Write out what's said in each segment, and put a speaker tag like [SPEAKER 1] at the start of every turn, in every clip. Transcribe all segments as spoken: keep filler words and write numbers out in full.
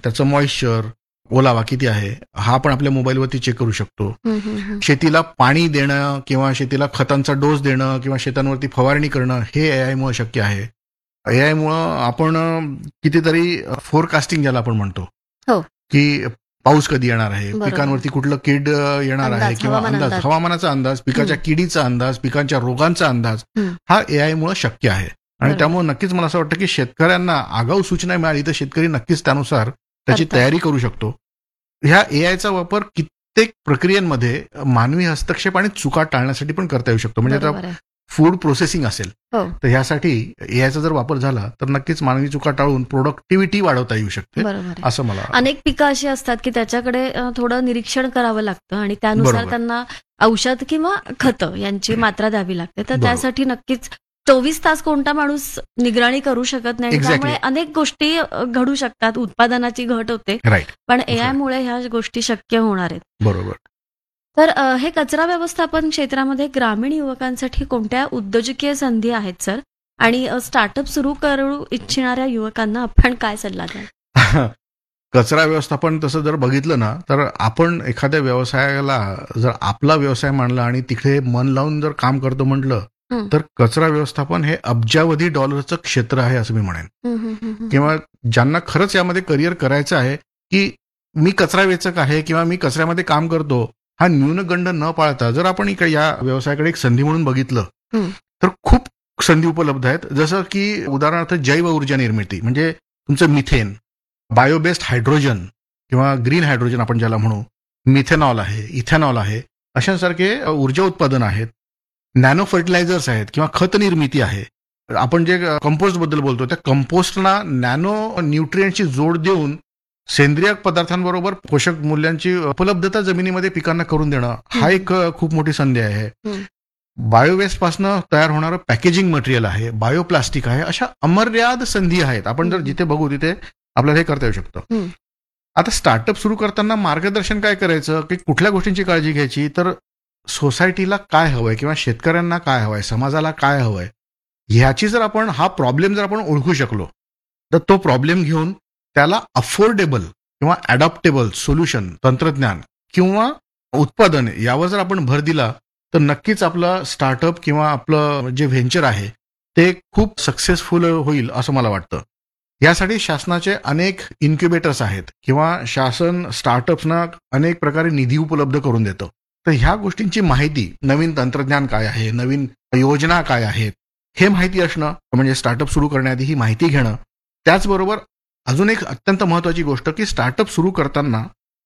[SPEAKER 1] त्याचं मॉइश्चर, ओलावा किती आहे हा आपण आपल्या मोबाईलवरती चेक करू शकतो.
[SPEAKER 2] हम्म, हम्म, हम्म.
[SPEAKER 1] शेतीला पाणी देणं किंवा शेतीला खतांचा डोस देणं किंवा शेतांवरती फवारणी करणं हे एआयमुळे शक्य आहे. एआयमुळं आपण अं, कितीतरी फोरकास्टिंग ज्याला आपण म्हणतो
[SPEAKER 2] हो.
[SPEAKER 1] की पाऊस कधी येणार आहे,
[SPEAKER 2] बरोबर.
[SPEAKER 1] पिकांवरती कुठलं कीड अं, येणार आहे
[SPEAKER 2] अंदाज,
[SPEAKER 1] किंवा
[SPEAKER 2] हवामान
[SPEAKER 1] अंदाज
[SPEAKER 2] अंदाज.
[SPEAKER 1] हवामानाचा अंदाज, पिकाच्या किडीचा अंदाज, पिकांच्या रोगांचा अंदाज
[SPEAKER 2] हम्म.
[SPEAKER 1] हा एआयमुळे शक्य आहे. आणि
[SPEAKER 2] बरोबर.
[SPEAKER 1] त्यामुळे नक्कीच मला असं वाटतं की शेतकऱ्यांना आगाऊ सूचना मिळाली तर शेतकरी नक्कीच त्यानुसार त्याची
[SPEAKER 2] करतात.
[SPEAKER 1] तयारी करू शकतो. ह्या एआयचा वापर कित्येक प्रक्रियांमध्ये मानवी हस्तक्षेप आणि चुका टाळण्यासाठी पण करता येऊ शकतो. म्हणजे
[SPEAKER 2] बरोबर
[SPEAKER 1] आता
[SPEAKER 2] आहे.
[SPEAKER 1] फूड प्रोसेसिंग असेल
[SPEAKER 2] हो.
[SPEAKER 1] तर ह्यासाठी एआयचा जर वापर झाला तर नक्कीच मानवी चुका टाळून प्रोडक्टिव्हिटी वाढवता येऊ शकते
[SPEAKER 2] बरोबर आहे.
[SPEAKER 1] असं मला
[SPEAKER 2] अनेक पिकं अशी असतात की त्याच्याकडे अ, थोडं निरीक्षण करावं लागतं आणि त्यानुसार
[SPEAKER 1] बरोबर.
[SPEAKER 2] त्यांना औषध किंवा खतं यांची मात्रा द्यावी लागते. तर
[SPEAKER 1] बरोबर.
[SPEAKER 2] त्यासाठी नक्कीच चोवीस तास कोणता माणूस निगराणी करू शकत नाही.
[SPEAKER 1] Exactly.
[SPEAKER 2] त्यामुळे अनेक गोष्टी अ, घडू शकतात. उत्पादनाची घट होते.
[SPEAKER 1] राईट.
[SPEAKER 2] पण एआयमुळे ह्या गोष्टी शक्य होणार आहेत.
[SPEAKER 1] बरोबर.
[SPEAKER 2] तर अ, हे कचरा व्यवस्थापन क्षेत्रामध्ये ग्रामीण युवकांसाठी कोणत्या उद्योजकीय संधी आहेत सर? आणि अ, स्टार्टअप सुरू करू इच्छिणाऱ्या युवकांना आपण काय सल्ला द्याल?
[SPEAKER 1] कचरा व्यवस्थापन तसं जर बघितलं ना तर आपण एखाद्या व्यवसायाला जर आपला व्यवसाय मानला आणि तिकडे मन लावून जर काम करतो म्हटलं
[SPEAKER 2] हं.
[SPEAKER 1] तर कचरा व्यवस्थापन हे अब्जावधी डॉलरचं क्षेत्र आहे असं मी म्हणेन.
[SPEAKER 2] हं, हं, हं, हं.
[SPEAKER 1] किंवा ज्यांना खरंच यामध्ये करिअर करायचं आहे की मी कचरा वेचक आहे किंवा मी कचऱ्यामध्ये काम करतो हा न्यूनगंड न पाळता जर आपण इकडे या व्यवसायाकडे एक संधी म्हणून बघितलं
[SPEAKER 2] हं.
[SPEAKER 1] तर खूप संधी उपलब्ध आहेत. जसं की उदाहरणार्थ जैव ऊर्जा निर्मिती म्हणजे तुमचं मिथेन, बायोबेस्ड हायड्रोजन किंवा ग्रीन हायड्रोजन आपण ज्याला म्हणू, मिथेनॉल आहे, इथेनॉल आहे, अशासारखे ऊर्जा उत्पादन आहेत. नॅनो फर्टिलायझर्स आहेत किंवा खत निर्मिती आहे. आपण जे कंपोस्ट बद्दल बोलतो त्या कंपोस्टला नॅनो न्यूट्रिएंटची जोड देऊन सेंद्रिय पदार्थांबरोबर पोषक मूल्यांची उपलब्धता जमिनीमध्ये पिकांना करून देणं हा एक खूप मोठी संधी आहे.
[SPEAKER 2] हं.
[SPEAKER 1] बायोवेस्ट पासनं तयार होणारं पॅकेजिंग मटेरियल आहे, बायोप्लास्टिक आहे, अशा अमर्याद संधी आहेत. आपण जर जिथे बघू तिथे आपल्याला हे करता येऊ शकतं.
[SPEAKER 2] हं.
[SPEAKER 1] आता स्टार्टअप सुरू करताना मार्गदर्शन काय करायचं की कुठल्या गोष्टींची काळजी घ्यायची तर सोसायटीला काय हवंय किंवा शेतकऱ्यांना काय हवंय, समाजाला काय हवंय ह्याची जर आपण हा प्रॉब्लेम जर आपण ओळखू शकलो तर तो प्रॉब्लेम घेऊन त्याला अफोर्डेबल किंवा अडॉप्टेबल सोल्युशन, तंत्रज्ञान किंवा उत्पादन यावर जर आपण भर दिला तर नक्कीच आपलं स्टार्टअप किंवा आपलं जे व्हेंचर आहे ते खूप सक्सेसफुल होईल असं मला वाटतं. यासाठी शासनाचे अनेक इन्क्युबेटर्स आहेत किंवा शासन स्टार्टअप्सना अनेक प्रकारे निधी उपलब्ध करून देतं. तर ह्या गोष्टींची माहिती, नवीन तंत्रज्ञान काय आहे, नवीन योजना काय आहेत हे माहिती असणं म्हणजे स्टार्टअप सुरू करण्याआधी ही माहिती घेणं. त्याचबरोबर अजून एक अत्यंत महत्वाची गोष्ट की स्टार्टअप सुरू करताना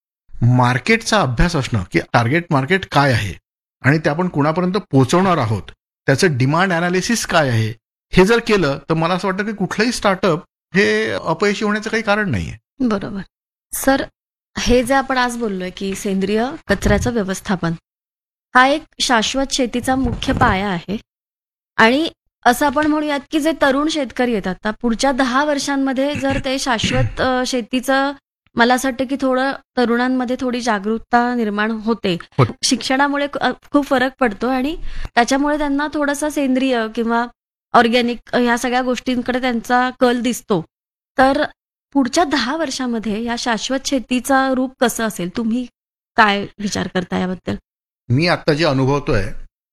[SPEAKER 1] मार्केटचा अभ्यास असणं की टार्गेट मार्केट काय आहे आणि ते आपण कुणापर्यंत पोहोचवणार आहोत, त्याचं डिमांड अनालिसिस काय आहे हे जर केलं तर मला असं वाटतं की कुठलंही स्टार्टअप हे अपयशी होण्याचं काही कारण नाहीये.
[SPEAKER 2] बरोबर. सर, हे जे आपण आज बोललोय की सेंद्रिय कचऱ्याचं व्यवस्थापन हा एक शाश्वत शेतीचा मुख्य पाया आहे आणि असं आपण म्हणूयात की जे तरुण शेतकरी आहेत आता पुढच्या दहा वर्षांमध्ये जर ते शाश्वत अ, शेतीचं मला असं वाटतं की थोडं तरुणांमध्ये थोडी जागरूकता निर्माण होते.
[SPEAKER 1] होते.
[SPEAKER 2] शिक्षणामुळे क- खूप फरक पडतो आणि त्याच्यामुळे त्यांना थोडासा सेंद्रिय किंवा ऑर्गॅनिक ह्या सगळ्या गोष्टींकडे त्यांचा कल दिसतो. तर पुढच्या दहा वर्षामध्ये या शाश्वत शेतीचा रूप कसं असेल? तुम्ही काय विचार करता याबद्दल?
[SPEAKER 1] मी आता जे अनुभवतोय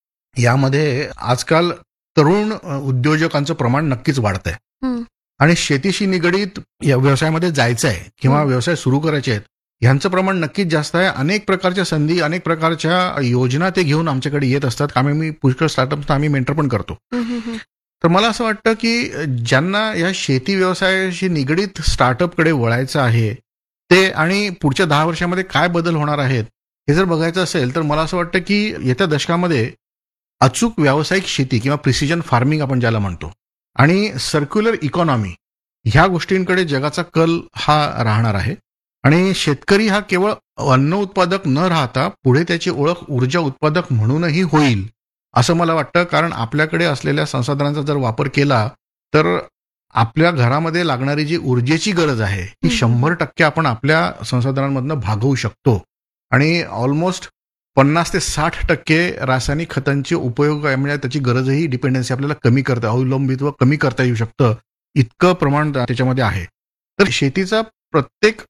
[SPEAKER 1] यामध्ये आजकाल तरुण अ, उद्योजकांचं प्रमाण नक्कीच वाढत आहे
[SPEAKER 2] हं.
[SPEAKER 1] आणि शेतीशी निगडीत या व्यवसायामध्ये जायचं आहे किंवा
[SPEAKER 2] हं.
[SPEAKER 1] व्यवसाय सुरू करायचे आहेत ह्यांचं प्रमाण नक्कीच जास्त आहे. अनेक प्रकारच्या संधी, अनेक प्रकारच्या योजना ते घेऊन आमच्याकडे येत असतात. आम्ही मी पुष्कळ स्टार्टअप्सना आम्ही मेंटर पण करतो.
[SPEAKER 2] हं, हं, हं.
[SPEAKER 1] तर मला असं वाटतं की ज्यांना या शेती व्यवसायाशी निगडीत स्टार्टअपकडे वळायचं आहे ते आणि पुढच्या दहा वर्षामध्ये काय बदल होणार आहेत हे जर बघायचं असेल तर मला असं वाटतं की येत्या दशकामध्ये अचूक व्यावसायिक शेती किंवा प्रिसिजन फार्मिंग आपण ज्याला म्हणतो आणि सर्क्युलर इकॉनॉमी ह्या गोष्टींकडे जगाचा कल हा राहणार आहे. आणि शेतकरी हा केवळ अन्न उत्पादक न राहता पुढे त्याची ओळख ऊर्जा उत्पादक म्हणूनही होईल असं मला वाटतं. कारण आपल्याकडे असलेल्या संसाधनांचा जर वापर केला तर आपल्या घरामध्ये लागणारी जी ऊर्जेची गरज आहे ती
[SPEAKER 2] हं.
[SPEAKER 1] शंभर टक्के आपण आपल्या संसाधनांमधनं भागवू शकतो आणि ऑलमोस्ट पन्नास ते साठ टक्के रासायनिक खतांचे उपयोग आहे म्हणजे त्याची गरजही डिपेंडन्सी आपल्याला कमी करता अवलंबित्व कमी करता येऊ शकतं इतकं प्रमाण त्याच्यामध्ये आहे. तर शेतीचा प्रत्येक